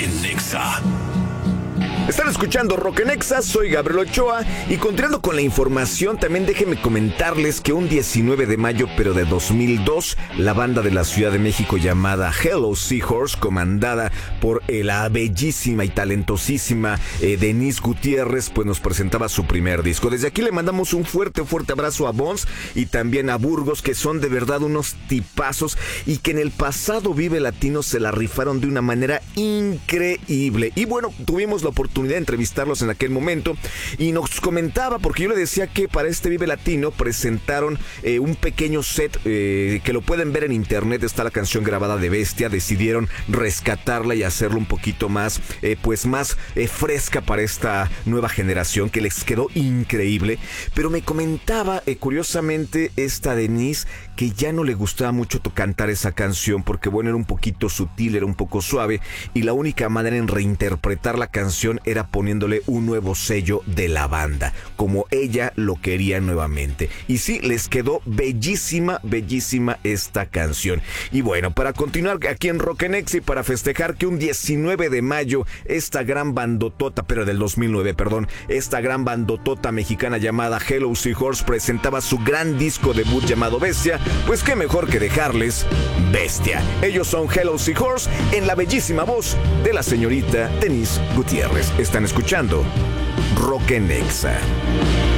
en Nexa. Están escuchando Rock en Exa, soy Gabriel Ochoa y continuando con la información, también déjenme comentarles que un 19 de mayo, pero de 2002, la banda de la Ciudad de México llamada Hello Seahorse, comandada por la bellísima y talentosísima Denise Gutiérrez, pues nos presentaba su primer disco. Desde aquí le mandamos un fuerte abrazo a Bones y también a Burgos, que son de verdad unos tipazos y que en el pasado Vive Latino se la rifaron de una manera increíble. Y bueno, tuvimos la oportunidad de entrevistarlos en aquel momento y nos comentaba, porque yo le decía que para este Vive Latino presentaron un pequeño set que lo pueden ver en internet, está la canción grabada de Bestia, decidieron rescatarla y hacerla un poquito más fresca para esta nueva generación, que les quedó increíble. Pero me comentaba curiosamente esta Denise que ya no le gustaba mucho cantar esa canción porque bueno, era un poquito sutil, era un poco suave y la única manera en reinterpretar la canción era poniéndole un nuevo sello de la banda, como ella lo quería nuevamente. Y sí, les quedó bellísima esta canción. Y bueno, para continuar aquí en Rock en Exa y para festejar que un 19 de mayo esta gran bandotota, pero del 2009, perdón, esta gran bandotota mexicana llamada Hello Seahorse presentaba su gran disco debut llamado Bestia, pues qué mejor que dejarles Bestia. Ellos son Hello Seahorse en la bellísima voz de la señorita Denise Gutiérrez. Están escuchando Rock en Exa.